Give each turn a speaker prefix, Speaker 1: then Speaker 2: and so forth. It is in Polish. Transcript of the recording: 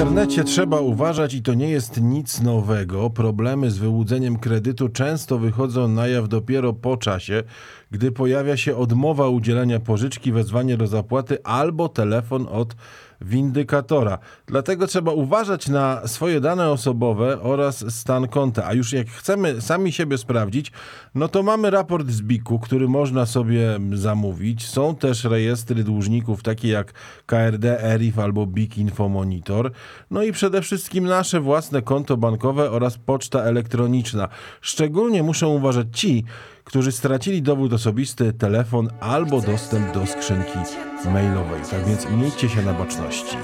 Speaker 1: internecie trzeba uważać i to nie jest nic nowego. Problemy z wyłudzeniem kredytu często wychodzą na jaw dopiero po czasie, gdy pojawia się odmowa udzielenia pożyczki, wezwanie do zapłaty albo telefon od windykatora. Dlatego trzeba uważać na swoje dane osobowe oraz stan konta. A już jak chcemy sami siebie sprawdzić, no to mamy raport z BIK-u, który można sobie zamówić. Są też rejestry dłużników takie jak KRD, ERIF albo BIK Infomonitor. No i przede wszystkim nasze własne konto bankowe oraz poczta elektroniczna. Szczególnie muszą uważać ci, którzy stracili dowód osobisty, telefon albo dostęp do skrzynki mailowej. Tak więc miejcie się na baczności.